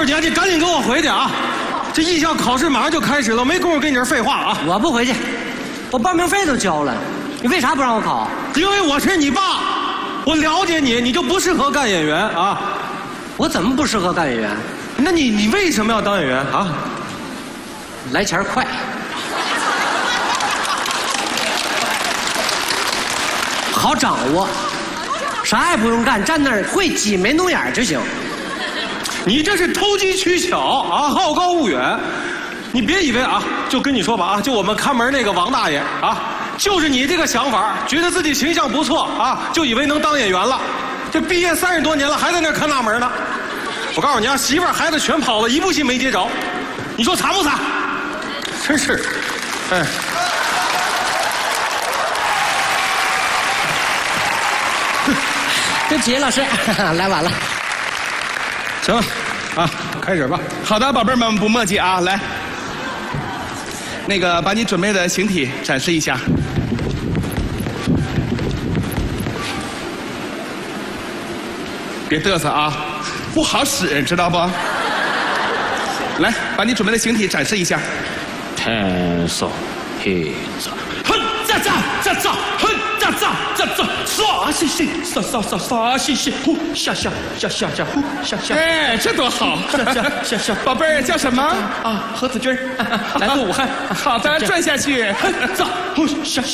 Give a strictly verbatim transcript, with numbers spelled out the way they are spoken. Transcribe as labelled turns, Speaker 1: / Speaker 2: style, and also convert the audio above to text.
Speaker 1: 儿姐，你赶紧给我回去啊！这艺校考试马上就开始了，没工夫跟你这废话啊！
Speaker 2: 我不回去，我报名费都交了，你为啥不让我考？
Speaker 1: 因为我是你爸，我了解你，你就不适合干演员啊！
Speaker 2: 我怎么不适合干演员？
Speaker 1: 那你你为什么要当演员啊？
Speaker 2: 来钱快。好掌握，啥也不用干，站那儿会挤眉弄眼就行。
Speaker 1: 你这是投机取巧啊，好高骛远。你别以为啊，就跟你说吧啊，就我们看门那个王大爷啊，就是你这个想法，觉得自己形象不错啊，就以为能当演员了。这毕业三十多年了，还在那看大门呢。我告诉你啊，媳妇儿孩子全跑了，一部戏没接着。你说惨不惨？真是，哎。
Speaker 2: 对不起，老师，来晚了。
Speaker 1: 行了，啊，开始吧。
Speaker 3: 好的，宝贝儿们不墨迹啊，来，那个把你准备的形体展示一下。别嘚瑟啊，不好使，知道不？来，把你准备的形体展示一下。
Speaker 4: 天上黑子，
Speaker 3: 哼，咋咋咋咋，哼，咋咋咋咋，啥西西，啥啥啥啥西西，呼下下下下下呼下下。哎，这多好！下下下下，宝贝儿叫什么？啊，何子君，来自武汉。好的，转下去，哼，咋呼下下。